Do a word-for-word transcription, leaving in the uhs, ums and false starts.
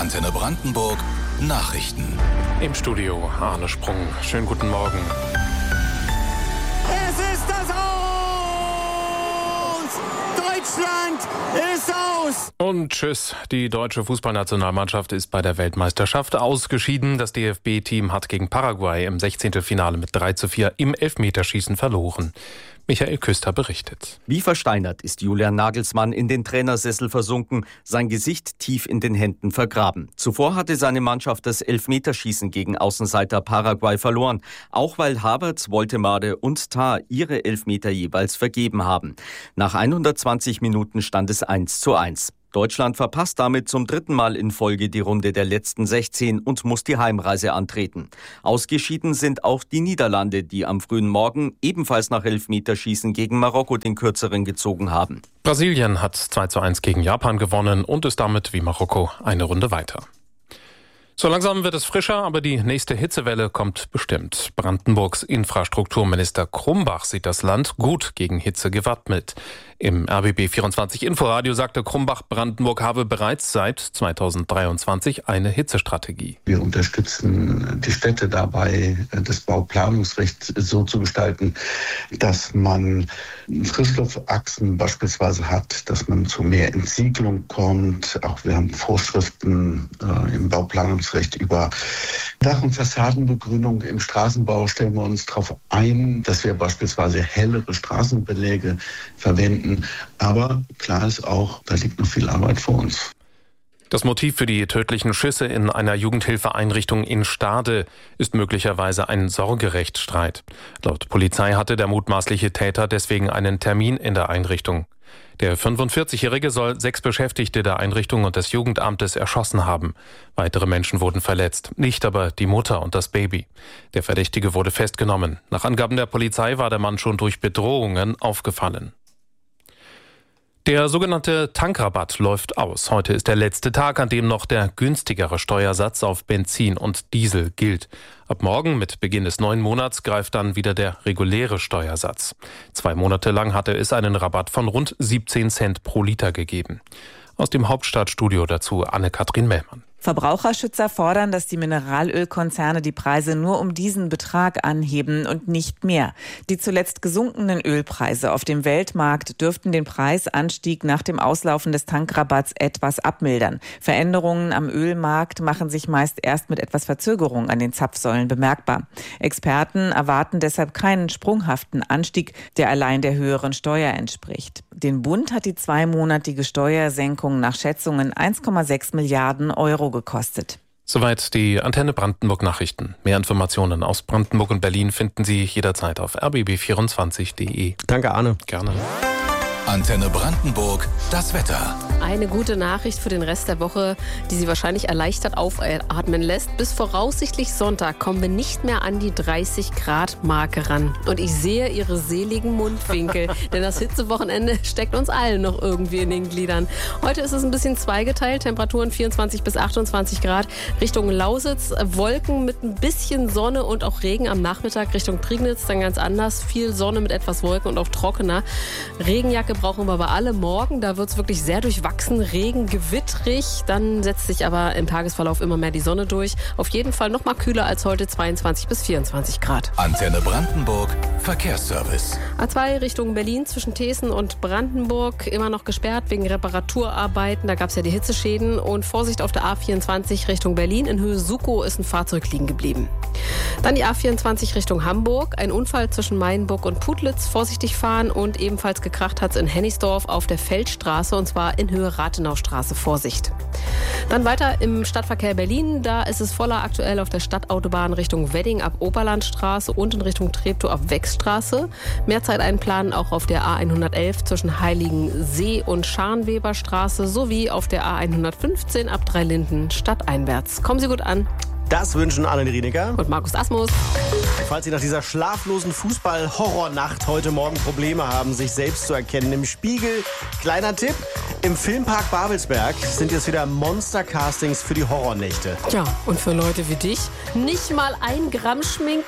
Antenne Brandenburg Nachrichten. Im Studio Arne Sprung. Schönen guten Morgen. Es ist das Aus! Deutschland ist aus! Und tschüss. Die deutsche Fußballnationalmannschaft ist bei der Weltmeisterschaft ausgeschieden. Das D F B-Team hat gegen Paraguay im Sechzehntelfinale mit drei zu vier im Elfmeterschießen verloren. Michael Küster berichtet. Wie versteinert ist Julian Nagelsmann in den Trainersessel versunken, sein Gesicht tief in den Händen vergraben. Zuvor hatte seine Mannschaft das Elfmeterschießen gegen Außenseiter Paraguay verloren, auch weil Havertz, Woltemade und Tah ihre Elfmeter jeweils vergeben haben. Nach hundertzwanzig Minuten stand es eins zu eins. Deutschland verpasst damit zum dritten Mal in Folge die Runde der letzten sechzehn und muss die Heimreise antreten. Ausgeschieden sind auch die Niederlande, die am frühen Morgen ebenfalls nach Elfmeterschießen gegen Marokko den kürzeren gezogen haben. Brasilien hat zwei zu eins gegen Japan gewonnen und ist damit wie Marokko eine Runde weiter. So langsam wird es frischer, aber die nächste Hitzewelle kommt bestimmt. Brandenburgs Infrastrukturminister Krumbach sieht das Land gut gegen Hitze gewappnet. Im R B B vierundzwanzig Inforadio sagte Krumbach, Brandenburg habe bereits seit zweitausenddreiundzwanzig eine Hitzestrategie. Wir unterstützen die Städte dabei, das Bauplanungsrecht so zu gestalten, dass man Frischluftachsen beispielsweise hat, dass man zu mehr Entsiegelung kommt. Auch wir haben Vorschriften äh, im Bauplanungsrecht über Dach- und Fassadenbegrünung. Im Straßenbau stellen wir uns darauf ein, dass wir beispielsweise hellere Straßenbeläge verwenden. Aber klar ist auch, da liegt noch viel Arbeit vor uns. Das Motiv für die tödlichen Schüsse in einer Jugendhilfeeinrichtung in Stade ist möglicherweise ein Sorgerechtsstreit. Laut Polizei hatte der mutmaßliche Täter deswegen einen Termin in der Einrichtung. Der fünfundvierzigjährige soll sechs Beschäftigte der Einrichtung und des Jugendamtes erschossen haben. Weitere Menschen wurden verletzt, nicht aber die Mutter und das Baby. Der Verdächtige wurde festgenommen. Nach Angaben der Polizei war der Mann schon durch Bedrohungen aufgefallen. Der sogenannte Tankrabatt läuft aus. Heute ist der letzte Tag, an dem noch der günstigere Steuersatz auf Benzin und Diesel gilt. Ab morgen, mit Beginn des neuen Monats, greift dann wieder der reguläre Steuersatz. Zwei Monate lang hatte es einen Rabatt von rund siebzehn Cent pro Liter gegeben. Aus dem Hauptstadtstudio dazu Anne-Kathrin Mellmann. Verbraucherschützer fordern, dass die Mineralölkonzerne die Preise nur um diesen Betrag anheben und nicht mehr. Die zuletzt gesunkenen Ölpreise auf dem Weltmarkt dürften den Preisanstieg nach dem Auslaufen des Tankrabatts etwas abmildern. Veränderungen am Ölmarkt machen sich meist erst mit etwas Verzögerung an den Zapfsäulen bemerkbar. Experten erwarten deshalb keinen sprunghaften Anstieg, der allein der höheren Steuer entspricht. Den Bund hat die zweimonatige Steuersenkung nach Schätzungen eins Komma sechs Milliarden Euro gekostet. Soweit die Antenne Brandenburg Nachrichten. Mehr Informationen aus Brandenburg und Berlin finden Sie jederzeit auf r b b vierundzwanzig punkt d e. Danke, Arne. Gerne. Antenne Brandenburg, das Wetter. Eine gute Nachricht für den Rest der Woche, die Sie wahrscheinlich erleichtert aufatmen lässt. Bis voraussichtlich Sonntag kommen wir nicht mehr an die dreißig Grad Marke ran. Und ich sehe Ihre seligen Mundwinkel, denn das Hitzewochenende steckt uns allen noch irgendwie in den Gliedern. Heute ist es ein bisschen zweigeteilt, Temperaturen vierundzwanzig bis achtundzwanzig Grad. Richtung Lausitz, Wolken mit ein bisschen Sonne und auch Regen am Nachmittag. Richtung Prignitz dann ganz anders, viel Sonne mit etwas Wolken und auch trockener. Regenjacke brauchen wir aber alle morgen. Da wird es wirklich sehr durchwachsen, Regen, gewittrig. Dann setzt sich aber im Tagesverlauf immer mehr die Sonne durch. Auf jeden Fall noch mal kühler als heute, zweiundzwanzig bis vierundzwanzig Grad. Antenne Brandenburg, Verkehrsservice. A zwei Richtung Berlin zwischen Thesen und Brandenburg immer noch gesperrt wegen Reparaturarbeiten. Da gab es ja die Hitzeschäden. Und Vorsicht auf der A vierundzwanzig Richtung Berlin. In Höhe Sukow ist ein Fahrzeug liegen geblieben. Dann die A vierundzwanzig Richtung Hamburg. Ein Unfall zwischen Mainburg und Putlitz. Vorsichtig fahren und ebenfalls gekracht hat es in Hennigsdorf auf der Feldstraße und zwar in Höhe Rathenaustraße. Vorsicht. Dann weiter im Stadtverkehr Berlin. Da ist es voller aktuell auf der Stadtautobahn Richtung Wedding ab Oberlandstraße und in Richtung Treptow ab Wechstraße. Mehr Zeit einplanen auch auf der A hundertelf zwischen Heiligensee und Scharnweberstraße sowie auf der A hundertfünfzehn ab Dreilinden stadteinwärts. Kommen Sie gut an. Das wünschen Anne Rienecker Und Markus Asmus. Falls Sie nach dieser schlaflosen Fußball-Horrornacht heute Morgen Probleme haben, sich selbst zu erkennen im Spiegel, kleiner Tipp, im Filmpark Babelsberg sind jetzt wieder Monster-Castings für die Horrornächte. Ja, und für Leute wie dich, nicht mal ein Gramm Schminke